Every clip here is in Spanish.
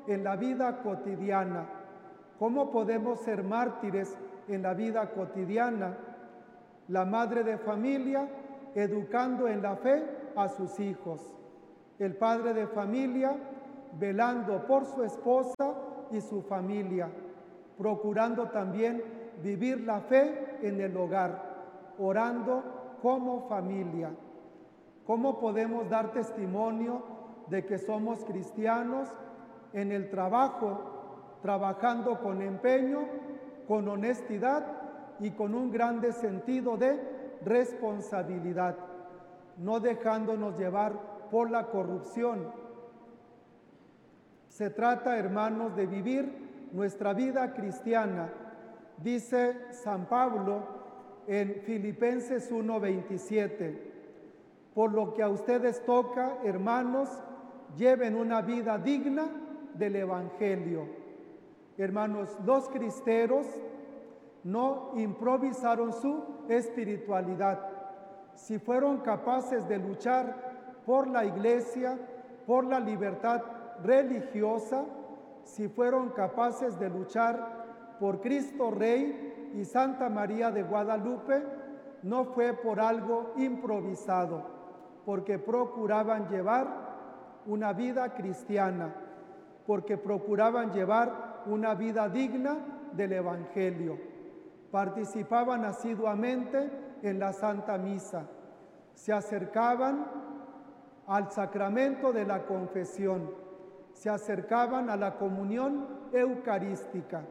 en la vida cotidiana. ¿Cómo podemos ser mártires en la vida cotidiana? La madre de familia educando en la fe a sus hijos. El padre de familia velando por su esposa y su familia, procurando también vivir la fe en el hogar, orando como familia. ¿Cómo podemos dar testimonio de que somos cristianos? En el trabajo, trabajando con empeño, con honestidad y con un grande sentido de responsabilidad, no dejándonos llevar por la corrupción. Se trata, hermanos, de vivir nuestra vida cristiana. Dice San Pablo en Filipenses 1:27, por lo que a ustedes toca, hermanos, lleven una vida digna del Evangelio. Hermanos, los cristeros no improvisaron su espiritualidad. Si fueron capaces de luchar por la Iglesia, por la libertad religiosa, si fueron capaces de luchar por Cristo Rey y Santa María de Guadalupe, no fue por algo improvisado, porque procuraban llevar una vida cristiana, porque procuraban llevar una vida digna del Evangelio. Participaban asiduamente en la Santa Misa, se acercaban al sacramento de la confesión, se acercaban a la comunión eucarística,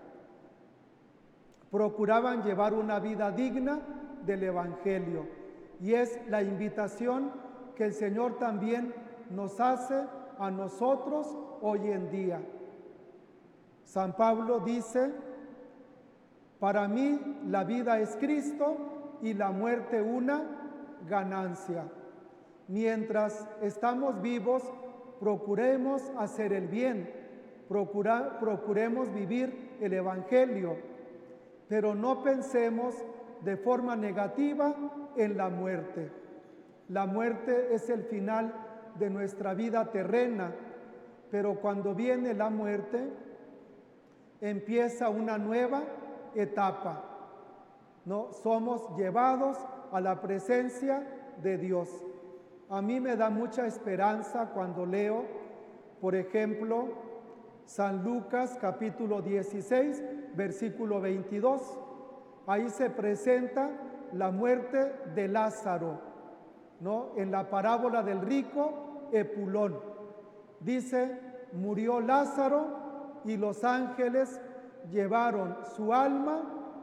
procuraban llevar una vida digna del Evangelio. Y es la invitación que el Señor también nos hace a nosotros hoy en día. San Pablo dice: para mí la vida es Cristo y la muerte una ganancia. Mientras estamos vivos, procuremos hacer el bien, procuremos vivir el Evangelio, pero no pensemos de forma negativa en la muerte. La muerte es el final de nuestra vida terrena, pero cuando viene la muerte, empieza una nueva etapa, ¿no? Somos llevados a la presencia de Dios. A mí me da mucha esperanza cuando leo, por ejemplo, San Lucas capítulo 16, versículo 22. Ahí se presenta la muerte de Lázaro, ¿no? En la parábola del rico Epulón. Dice: murió Lázaro y los ángeles llevaron su alma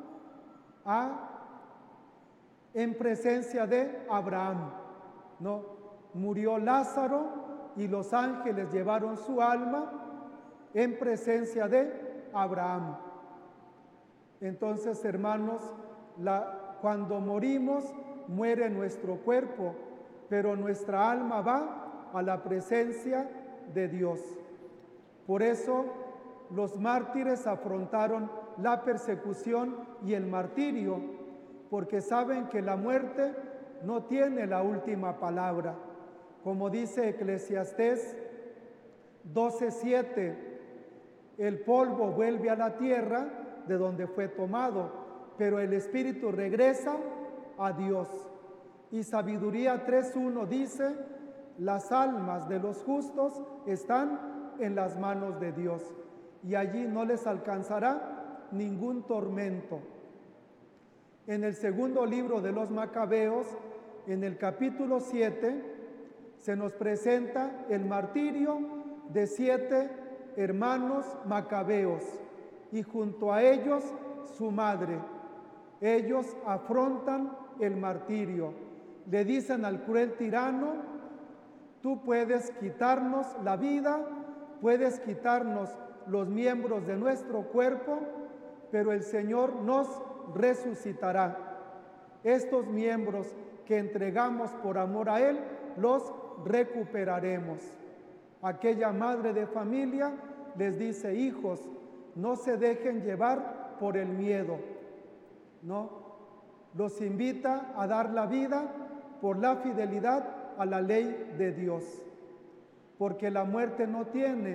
en presencia de Abraham, ¿no? Murió Lázaro y los ángeles llevaron su alma en presencia de Abraham. Entonces, hermanos, cuando morimos, muere nuestro cuerpo, pero nuestra alma va a la presencia de Dios. Por eso, los mártires afrontaron la persecución y el martirio, porque saben que la muerte no tiene la última palabra. Como dice Eclesiastés 12:7, el polvo vuelve a la tierra de donde fue tomado, pero el espíritu regresa a Dios. Y Sabiduría 3:1 dice: las almas de los justos están en las manos de Dios, y allí no les alcanzará ningún tormento. En el segundo libro de los Macabeos, en el capítulo 7, se nos presenta el martirio de 7 hermanos macabeos y junto a ellos su madre. Ellos afrontan el martirio. Le dicen al cruel tirano: tú puedes quitarnos la vida, puedes quitarnos los miembros de nuestro cuerpo, pero el Señor nos resucitará. Estos miembros que entregamos por amor a Él, los recuperaremos. Aquella madre de familia les dice: hijos, no se dejen llevar por el miedo, ¿no? Los invita a dar la vida por la fidelidad a la ley de Dios, porque la muerte no tiene